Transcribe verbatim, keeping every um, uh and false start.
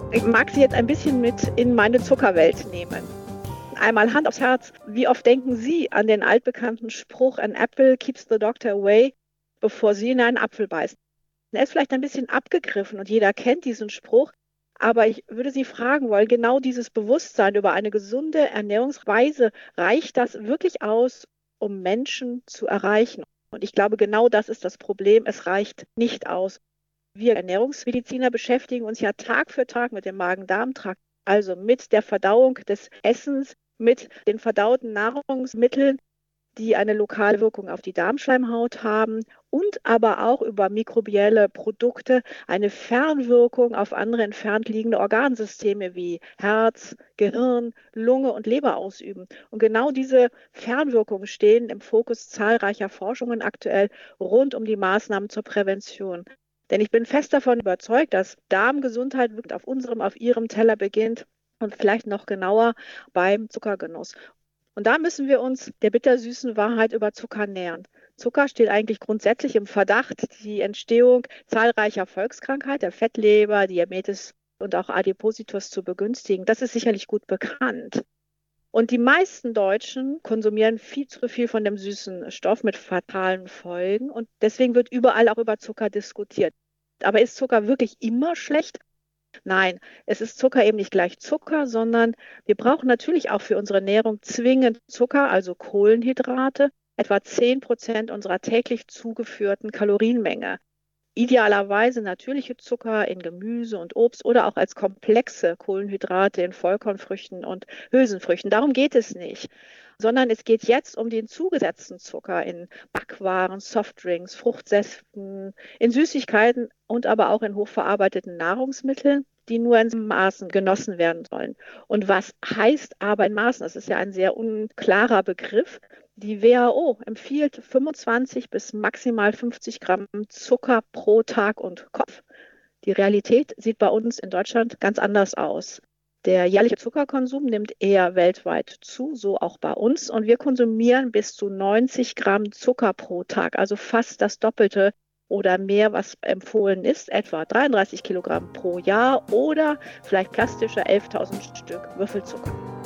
Ich mag Sie jetzt ein bisschen mit in meine Zuckerwelt nehmen. Einmal Hand aufs Herz. Wie oft denken Sie an den altbekannten Spruch, an apple keeps the doctor away, bevor Sie in einen Apfel beißen? Er ist vielleicht ein bisschen abgegriffen und jeder kennt diesen Spruch. Aber ich würde Sie fragen wollen, genau dieses Bewusstsein über eine gesunde Ernährungsweise, reicht das wirklich aus, um Menschen zu erreichen? Und ich glaube, genau das ist das Problem. Es reicht nicht aus. Wir Ernährungsmediziner beschäftigen uns ja Tag für Tag mit dem Magen-Darm-Trakt, also mit der Verdauung des Essens, mit den verdauten Nahrungsmitteln, die eine lokale Wirkung auf die Darmschleimhaut haben und aber auch über mikrobielle Produkte eine Fernwirkung auf andere entfernt liegende Organsysteme wie Herz, Gehirn, Lunge und Leber ausüben. Und genau diese Fernwirkungen stehen im Fokus zahlreicher Forschungen aktuell rund um die Maßnahmen zur Prävention. Denn ich bin fest davon überzeugt, dass Darmgesundheit wirklich auf unserem, auf Ihrem Teller beginnt und vielleicht noch genauer beim Zuckergenuss. Und da müssen wir uns der bittersüßen Wahrheit über Zucker nähern. Zucker steht eigentlich grundsätzlich im Verdacht, die Entstehung zahlreicher Volkskrankheiten, der Fettleber, Diabetes und auch Adipositas zu begünstigen. Das ist sicherlich gut bekannt. Und die meisten Deutschen konsumieren viel zu viel von dem süßen Stoff mit fatalen Folgen. Und deswegen wird überall auch über Zucker diskutiert. Aber ist Zucker wirklich immer schlecht? Nein, es ist Zucker eben nicht gleich Zucker, sondern wir brauchen natürlich auch für unsere Ernährung zwingend Zucker, also Kohlenhydrate, etwa zehn Prozent unserer täglich zugeführten Kalorienmenge. Idealerweise natürliche Zucker in Gemüse und Obst oder auch als komplexe Kohlenhydrate in Vollkornfrüchten und Hülsenfrüchten. Darum geht es nicht, sondern es geht jetzt um den zugesetzten Zucker in Backwaren, Softdrinks, Fruchtsäften, in Süßigkeiten und aber auch in hochverarbeiteten Nahrungsmitteln, die nur in Maßen genossen werden sollen. Und was heißt aber in Maßen? Das ist ja ein sehr unklarer Begriff. Die W H O empfiehlt fünfundzwanzig bis maximal fünfzig Gramm Zucker pro Tag und Kopf. Die Realität sieht bei uns in Deutschland ganz anders aus. Der jährliche Zuckerkonsum nimmt eher weltweit zu, so auch bei uns. Und wir konsumieren bis zu neunzig Gramm Zucker pro Tag, also fast das Doppelte oder mehr, was empfohlen ist, etwa dreiunddreißig Kilogramm pro Jahr oder vielleicht plastischer elftausend Stück Würfelzucker.